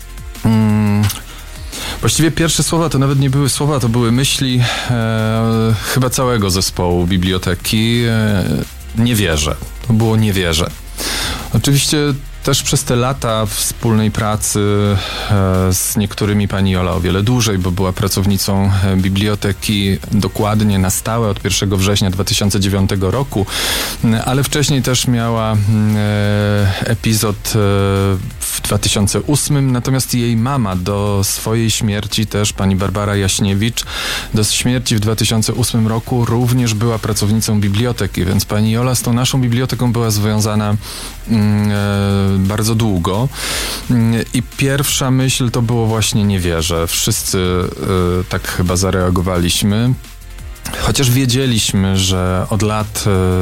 Właściwie pierwsze słowa to nawet nie były słowa, to były myśli chyba całego zespołu biblioteki. Nie wierzę. To było nie wierzę. Oczywiście też przez te lata wspólnej pracy z niektórymi pani Jola o wiele dłużej, bo była pracownicą biblioteki dokładnie na stałe od 1 września 2009 roku, ale wcześniej też miała epizod w 2008, natomiast jej mama do swojej śmierci też, pani Barbara Jaśniewicz, do śmierci w 2008 roku również była pracownicą biblioteki, więc pani Jola z tą naszą biblioteką była związana bardzo długo i pierwsza myśl to było właśnie nie wierzę. Wszyscy tak chyba zareagowaliśmy, chociaż wiedzieliśmy, że od lat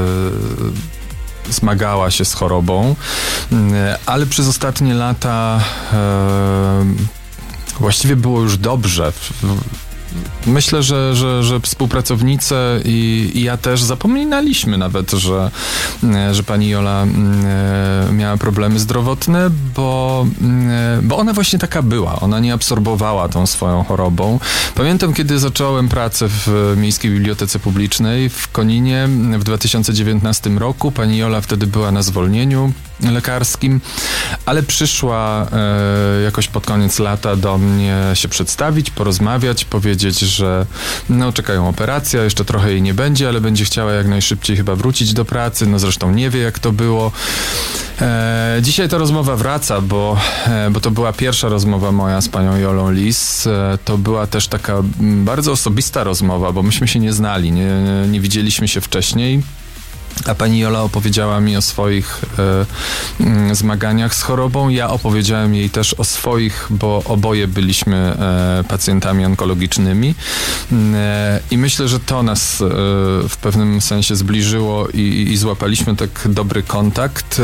zmagała się z chorobą, ale przez ostatnie lata właściwie było już dobrze. Myślę, że współpracownice i ja też zapominaliśmy nawet, że pani Jola miała problemy zdrowotne, bo ona właśnie taka była. Ona nie absorbowała tą swoją chorobą. Pamiętam, kiedy zacząłem pracę w Miejskiej Bibliotece Publicznej w Koninie w 2019 roku. Pani Jola wtedy była na zwolnieniu lekarskim, ale przyszła jakoś pod koniec lata do mnie się przedstawić, porozmawiać, powiedzieć, że no czekają operacja, jeszcze trochę jej nie będzie, ale będzie chciała jak najszybciej chyba wrócić do pracy, no zresztą nie wie jak to było. Dzisiaj ta rozmowa wraca, bo to była pierwsza rozmowa moja z panią Jolą Lis. To była też taka bardzo osobista rozmowa, bo myśmy się nie znali, nie widzieliśmy się wcześniej. A pani Jola opowiedziała mi o swoich zmaganiach z chorobą. Ja opowiedziałem jej też o swoich, bo oboje byliśmy pacjentami onkologicznymi. I myślę, że to nas w pewnym sensie zbliżyło i złapaliśmy tak dobry kontakt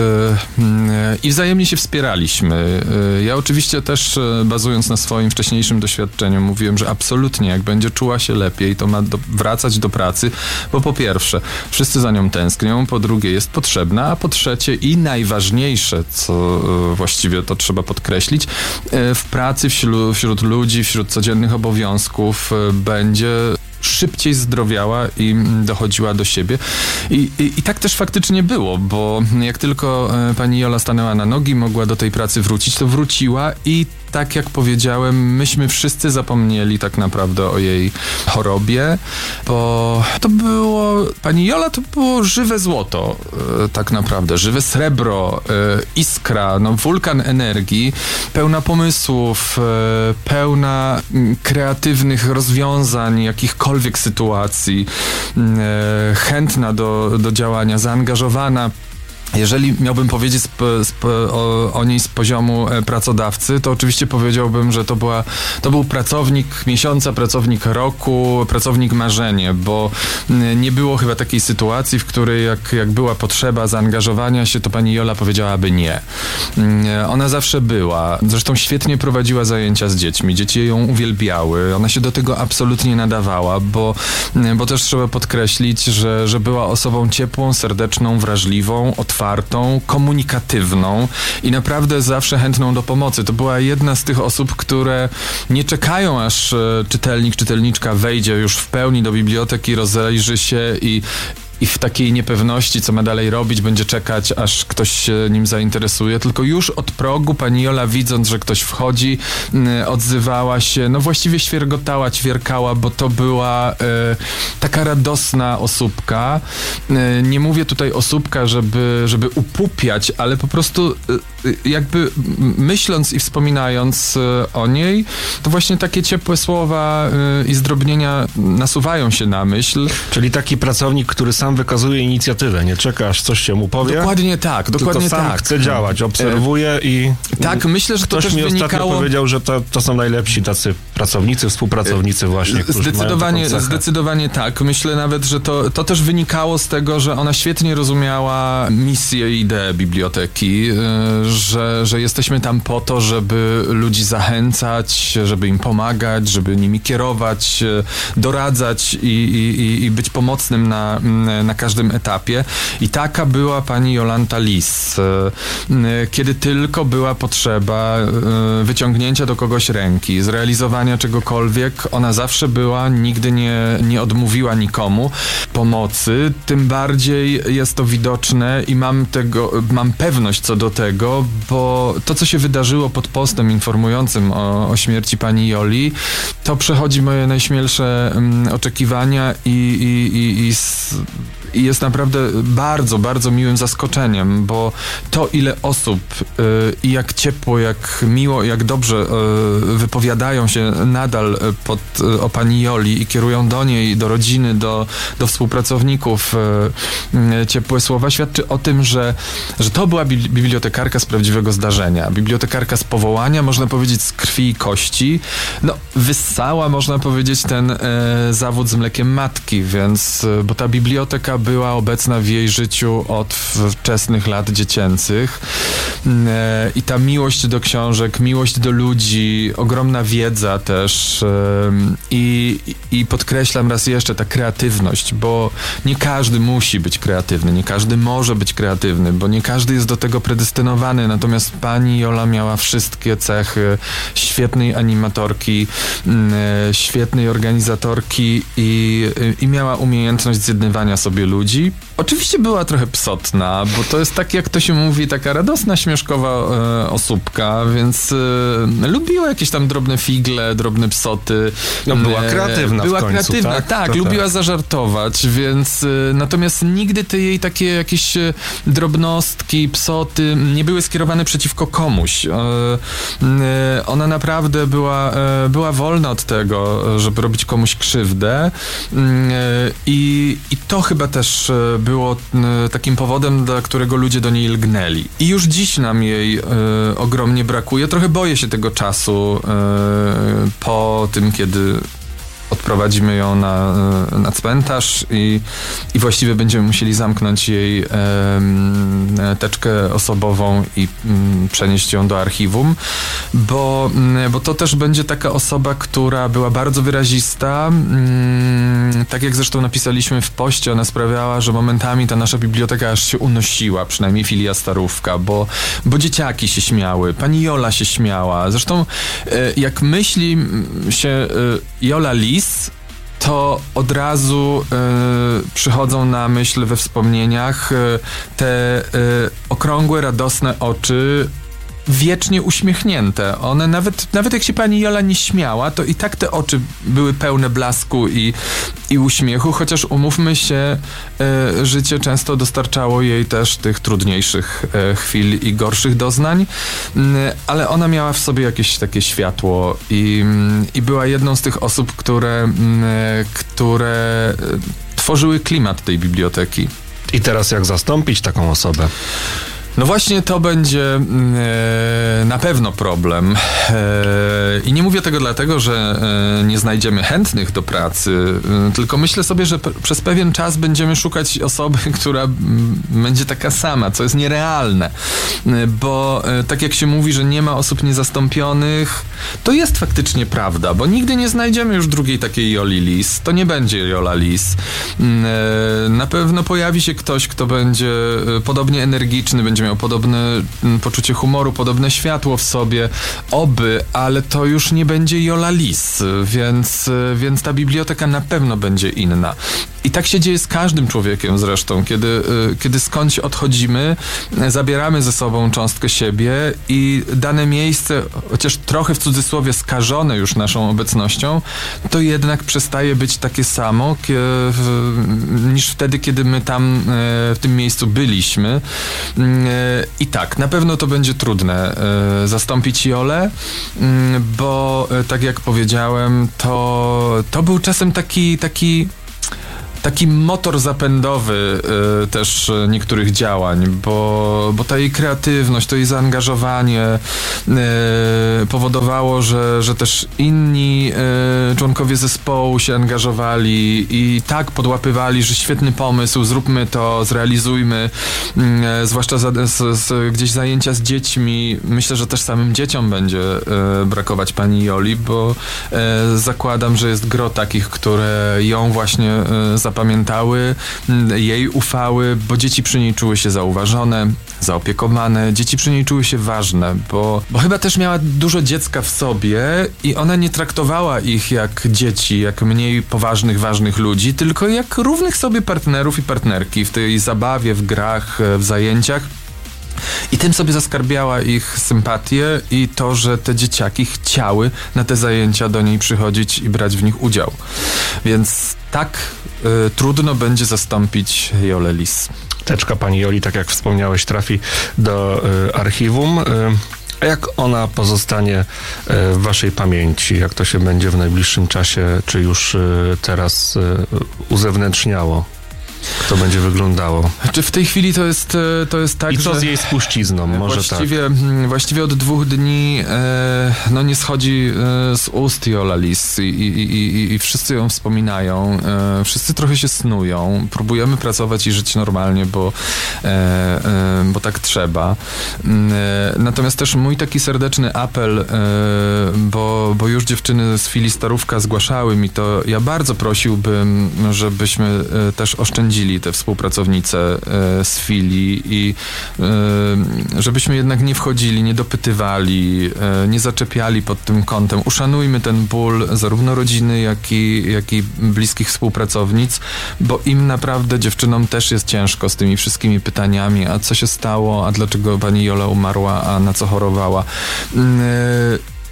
i wzajemnie się wspieraliśmy. Ja oczywiście też, bazując na swoim wcześniejszym doświadczeniu, mówiłem, że absolutnie, jak będzie czuła się lepiej, to ma wracać do pracy, bo po pierwsze, wszyscy za nią tęsknią, po drugie jest potrzebna, a po trzecie i najważniejsze, co właściwie to trzeba podkreślić, w pracy wśród ludzi, wśród codziennych obowiązków będzie szybciej zdrowiała i dochodziła do siebie. I tak też faktycznie było, bo jak tylko pani Jola stanęła na nogi, mogła do tej pracy wrócić, to wróciła i tak jak powiedziałem, myśmy wszyscy zapomnieli tak naprawdę o jej chorobie, bo to było, pani Jola to było żywe złoto, tak naprawdę, żywe srebro, iskra, wulkan energii, pełna pomysłów, pełna kreatywnych rozwiązań, jakichkolwiek sytuacji, chętna do działania, zaangażowana. Jeżeli miałbym powiedzieć o niej z poziomu pracodawcy, to oczywiście powiedziałbym, że to był pracownik miesiąca, pracownik roku, pracownik marzenie, bo nie było chyba takiej sytuacji, w której jak była potrzeba zaangażowania się, to pani Jola powiedziałaby nie. Ona zawsze była. Zresztą świetnie prowadziła zajęcia z dziećmi. Dzieci ją uwielbiały. Ona się do tego absolutnie nadawała, bo też trzeba podkreślić, że była osobą ciepłą, serdeczną, wrażliwą, otwartą, komunikatywną i naprawdę zawsze chętną do pomocy. To była jedna z tych osób, które nie czekają, aż czytelnik, czytelniczka wejdzie już w pełni do biblioteki, rozejrzy się i w takiej niepewności, co ma dalej robić, będzie czekać, aż ktoś się nim zainteresuje, tylko już od progu pani Jola, widząc, że ktoś wchodzi, odzywała się, właściwie świergotała, ćwierkała, bo to była taka radosna osóbka. Nie mówię tutaj osóbka, żeby upupiać, ale po prostu jakby myśląc i wspominając o niej, to właśnie takie ciepłe słowa i zdrobnienia nasuwają się na myśl. Czyli taki pracownik, który sam wykazuje inicjatywę, nie czeka, aż coś się mu powie. Dokładnie tak, dokładnie tylko sam tak. chce działać, obserwuje i... Tak, myślę, że to ktoś też mi wynikało... ostatnio powiedział, że to są najlepsi tacy pracownicy, współpracownicy właśnie, którzy mają taką cechę. Zdecydowanie tak. Myślę nawet, że to też wynikało z tego, że ona świetnie rozumiała misję i ideę biblioteki, że jesteśmy tam po to, żeby ludzi zachęcać, żeby im pomagać, żeby nimi kierować, doradzać i być pomocnym na każdym etapie. I taka była pani Jolanta Lis. Kiedy tylko była potrzeba wyciągnięcia do kogoś ręki, zrealizowania czegokolwiek, ona zawsze była, nigdy nie odmówiła nikomu pomocy. Tym bardziej jest to widoczne i mam pewność co do tego, bo to, co się wydarzyło pod postem informującym o śmierci pani Joli, to przechodzi moje najśmielsze oczekiwania i jest naprawdę bardzo, bardzo miłym zaskoczeniem, bo to, ile osób i jak ciepło, jak miło, jak dobrze wypowiadają się nadal o pani Joli i kierują do niej, do rodziny, do współpracowników ciepłe słowa, świadczy o tym, że to była bibliotekarka z prawdziwego zdarzenia. Bibliotekarka z powołania, można powiedzieć z krwi i kości. Wyssała, można powiedzieć, ten zawód z mlekiem matki, bo ta biblioteka była obecna w jej życiu od wczesnych lat dziecięcych i ta miłość do książek, miłość do ludzi, ogromna wiedza też i podkreślam raz jeszcze, ta kreatywność, bo nie każdy musi być kreatywny, nie każdy może być kreatywny, bo nie każdy jest do tego predestynowany, natomiast pani Jola miała wszystkie cechy świetnej animatorki, świetnej organizatorki i miała umiejętność zjednywania sobie ludzi. Oczywiście była trochę psotna, bo to jest tak, jak to się mówi, taka radosna, śmieszkowa osóbka, więc lubiła jakieś tam drobne figle, drobne psoty. Była kreatywna Była w końcu, kreatywna, tak, lubiła zażartować, więc natomiast nigdy te jej takie jakieś drobnostki, psoty nie były skierowane przeciwko komuś. Ona naprawdę była wolna od tego, żeby robić komuś krzywdę i to chyba też było takim powodem, dla którego ludzie do niej lgnęli. I już dziś nam jej ogromnie brakuje. Trochę boję się tego czasu po tym, kiedy odprowadzimy ją na cmentarz i właściwie będziemy musieli zamknąć jej teczkę osobową i przenieść ją do archiwum, bo to też będzie taka osoba, która była bardzo wyrazista. Tak jak zresztą napisaliśmy w poście, ona sprawiała, że momentami ta nasza biblioteka aż się unosiła, przynajmniej filia Starówka, bo dzieciaki się śmiały, pani Jola się śmiała. Zresztą jak myśli się Jola Lis, to od razu przychodzą na myśl we wspomnieniach te okrągłe, radosne oczy, wiecznie uśmiechnięte. One nawet jak się pani Jola nie śmiała, to i tak te oczy były pełne blasku i uśmiechu, chociaż umówmy się, życie często dostarczało jej też tych trudniejszych chwil i gorszych doznań, ale ona miała w sobie jakieś takie światło i była jedną z tych osób, które tworzyły klimat tej biblioteki. I teraz jak zastąpić taką osobę? No właśnie to będzie na pewno problem. I nie mówię tego dlatego, że nie znajdziemy chętnych do pracy, tylko myślę sobie, że przez pewien czas będziemy szukać osoby, która będzie taka sama, co jest nierealne. Bo tak jak się mówi, że nie ma osób niezastąpionych, to jest faktycznie prawda, bo nigdy nie znajdziemy już drugiej takiej Joli Lis. To nie będzie Jola Lis. Na pewno pojawi się ktoś, kto będzie podobnie energiczny, będzie miał podobne poczucie humoru, podobne światło w sobie, ale to już nie będzie Jola Lis, więc ta biblioteka na pewno będzie inna. I tak się dzieje z każdym człowiekiem zresztą, kiedy skądś odchodzimy, zabieramy ze sobą cząstkę siebie i dane miejsce, chociaż trochę w cudzysłowie skażone już naszą obecnością, to jednak przestaje być takie samo niż wtedy, kiedy my tam w tym miejscu byliśmy. I tak, na pewno to będzie trudne zastąpić Jolę, bo tak jak powiedziałem, to był czasem taki motor zapędowy też niektórych działań, bo ta jej kreatywność, to jej zaangażowanie powodowało, że też inni członkowie zespołu się angażowali i tak podłapywali, że świetny pomysł, zróbmy to, zrealizujmy, zwłaszcza gdzieś zajęcia z dziećmi. Myślę, że też samym dzieciom będzie brakować pani Joli, bo zakładam, że jest gro takich, które ją właśnie zapamiętały, jej ufały, bo dzieci przy niej czuły się zauważone, zaopiekowane, dzieci przy niej czuły się ważne, bo chyba też miała dużo dziecka w sobie i ona nie traktowała ich jak dzieci, jak mniej poważnych, ważnych ludzi, tylko jak równych sobie partnerów i partnerki w tej zabawie, w grach, w zajęciach. I tym sobie zaskarbiała ich sympatię i to, że te dzieciaki chciały na te zajęcia do niej przychodzić i brać w nich udział. Więc tak trudno będzie zastąpić Jolę Lis. Teczka pani Joli, tak jak wspomniałeś, trafi do archiwum. A jak ona pozostanie w waszej pamięci? Jak to się będzie w najbliższym czasie, czy już teraz uzewnętrzniało? To będzie wyglądało. Czy w tej chwili to jest tak, i co z jej spuścizną? Może właściwie od 2 dni nie schodzi z ust Jola Lis i wszyscy ją wspominają. Wszyscy trochę się snują. Próbujemy pracować i żyć normalnie, bo tak trzeba. Natomiast też mój taki serdeczny apel, bo już dziewczyny z filii Starówka zgłaszały mi to, ja bardzo prosiłbym, żebyśmy też oszczędzili te współpracownice z filii i żebyśmy jednak nie wchodzili, nie dopytywali, nie zaczepiali pod tym kątem. Uszanujmy ten ból zarówno rodziny, jak i bliskich współpracownic, bo im naprawdę, dziewczynom też jest ciężko z tymi wszystkimi pytaniami, a co się stało, a dlaczego pani Jola umarła, a na co chorowała.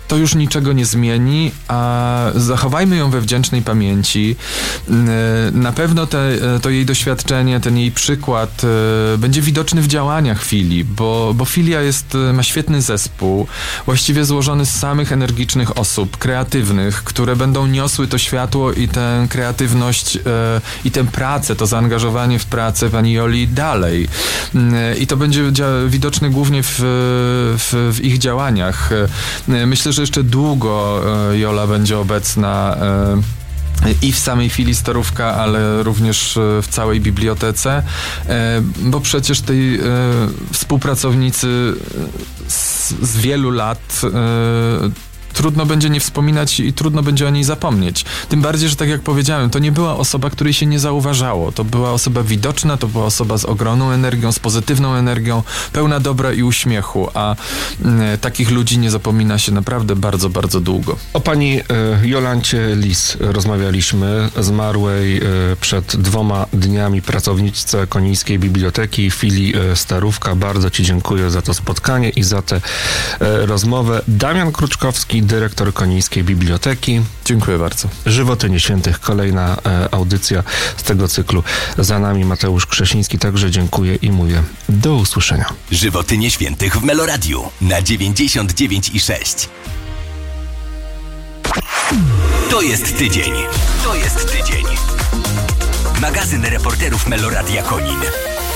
to już niczego nie zmieni, a zachowajmy ją we wdzięcznej pamięci. Na pewno to jej doświadczenie, ten jej przykład będzie widoczny w działaniach Filii, bo Filia ma świetny zespół, właściwie złożony z samych energicznych osób, kreatywnych, które będą niosły to światło i tę kreatywność i tę pracę, to zaangażowanie w pracę pani Joli dalej. I to będzie widoczne głównie w ich działaniach. Myślę, że jeszcze długo Jola będzie obecna i w samej Filii Starówka, ale również w całej bibliotece, bo przecież tej współpracownicy z wielu lat trudno będzie nie wspominać i trudno będzie o niej zapomnieć. Tym bardziej, że tak jak powiedziałem, to nie była osoba, której się nie zauważało. To była osoba widoczna, to była osoba z ogromną energią, z pozytywną energią, pełna dobra i uśmiechu, a takich ludzi nie zapomina się naprawdę bardzo, bardzo długo. O pani Jolancie Lis rozmawialiśmy, zmarłej przed 2 dniami pracowniczce Konińskiej Biblioteki Filii Starówka. Bardzo ci dziękuję za to spotkanie i za tę rozmowę. Damian Kruczkowski, dyrektor Konińskiej Biblioteki. Dziękuję bardzo. Żywoty Nieświętych, kolejna audycja z tego cyklu. Za nami Mateusz Krzesiński, także dziękuję i mówię do usłyszenia. Żywoty Nieświętych w Meloradiu na 99,6. To jest tydzień. To jest tydzień. Magazyn reporterów Meloradia Konin.